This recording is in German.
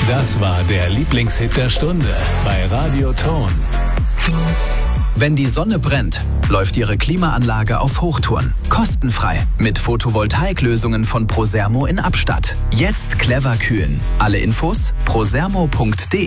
Das war der Lieblingshit der Stunde bei Radio Ton. Wenn die Sonne brennt, läuft Ihre Klimaanlage auf Hochtouren. Kostenfrei mit Photovoltaiklösungen von Prosermo in Abstatt. Jetzt clever kühlen. Alle Infos prosermo.de